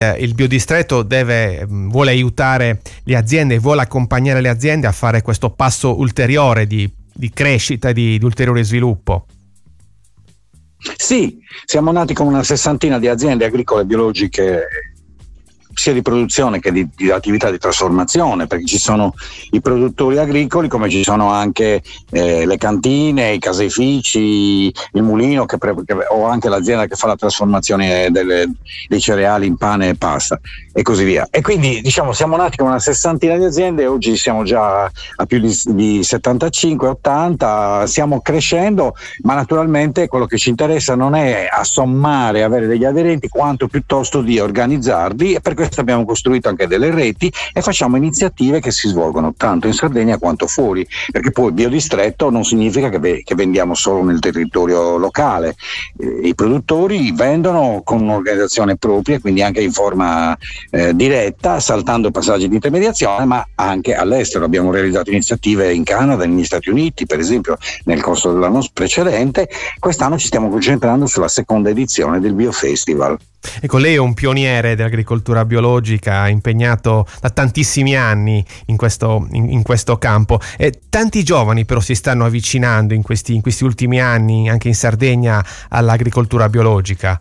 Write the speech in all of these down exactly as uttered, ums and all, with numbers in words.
il biodistretto deve, vuole aiutare le aziende, vuole accompagnare le aziende a fare questo passo ulteriore di, di crescita, di, di ulteriore sviluppo. Sì, siamo nati con una sessantina di aziende agricole biologiche, sia di produzione che di, di attività di trasformazione, perché ci sono i produttori agricoli, come ci sono anche eh, le cantine, i caseifici, il mulino che pre- che, o anche l'azienda che fa la trasformazione delle, dei cereali in pane e pasta e così via. E quindi diciamo siamo nati con una sessantina di aziende, oggi siamo già a più di, di settantacinque ottanta, stiamo crescendo, ma naturalmente quello che ci interessa non è assommare, avere degli aderenti, quanto piuttosto di organizzarli, e per questo abbiamo costruito anche delle reti e facciamo iniziative che si svolgono tanto in Sardegna quanto fuori, perché poi il biodistretto non significa che, ve- che vendiamo solo nel territorio locale. Eh, i produttori vendono con un'organizzazione propria, quindi anche in forma eh, diretta, saltando passaggi di intermediazione, ma anche all'estero. Abbiamo realizzato iniziative in Canada, negli Stati Uniti, per esempio nel corso dell'anno precedente. Quest'anno ci stiamo concentrando sulla seconda edizione del Biofestival. Ecco, lei è un pioniere dell'agricoltura biologica, impegnato da tantissimi anni in questo, in, in questo campo, e tanti giovani però si stanno avvicinando in questi, in questi ultimi anni anche in Sardegna all'agricoltura biologica.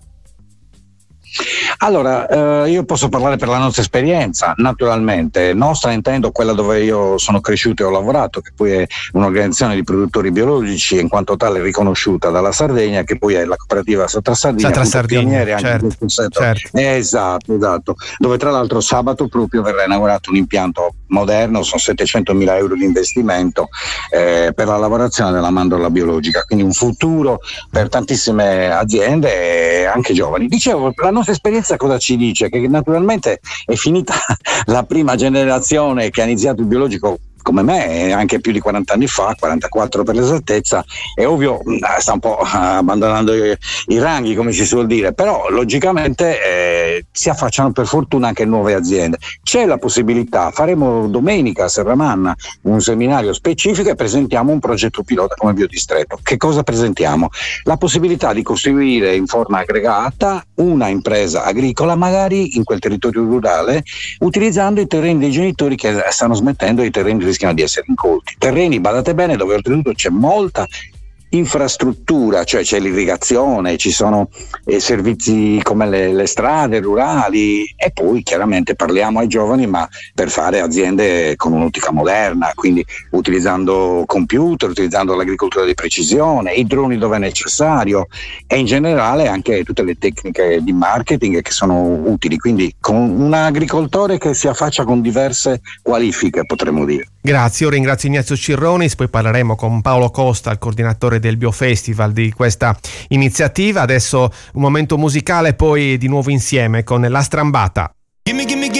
Allora, eh, io posso parlare per la nostra esperienza, naturalmente, nostra intendo quella dove io sono cresciuto e ho lavorato, che poi è un'organizzazione di produttori biologici in quanto tale riconosciuta dalla Sardegna, che poi è la cooperativa Satra Sardegna, Satra Sardegna, certo, anche in certo. Eh, esatto, esatto, dove tra l'altro sabato proprio verrà inaugurato un impianto moderno, sono settecentomila euro di investimento eh, per la lavorazione della mandorla biologica, quindi un futuro per tantissime aziende, anche giovani. Dicevo, la nostra esperienza cosa ci dice? Che naturalmente è finita la prima generazione che ha iniziato il biologico come me, anche più di quaranta anni fa, quarantaquattro per l'esattezza. È ovvio, sta un po' abbandonando i, i ranghi, come si suol dire, però logicamente eh, si affacciano per fortuna anche nuove aziende. C'è la possibilità, faremo domenica a Serramanna un seminario specifico e presentiamo un progetto pilota come biodistretto. Che cosa presentiamo? La possibilità di costruire in forma aggregata una impresa agricola, magari in quel territorio rurale, utilizzando i terreni dei genitori che stanno smettendo, i terreni rischiano di essere incolti. Terreni, badate bene, dove oltretutto c'è molta infrastruttura, cioè c'è l'irrigazione, ci sono eh, servizi come le, le strade rurali, e poi chiaramente parliamo ai giovani, ma per fare aziende con un'ottica moderna, quindi utilizzando computer, utilizzando l'agricoltura di precisione, i droni dove è necessario, e in generale anche tutte le tecniche di marketing che sono utili, quindi con un agricoltore che si affaccia con diverse qualifiche, potremmo dire. Grazie, io ringrazio Ignazio Cirronis, poi parleremo con Paolo Costa, il coordinatore del Biofestival, di questa iniziativa. Adesso un momento musicale, poi di nuovo insieme con La Strambata. Gimme, gimme,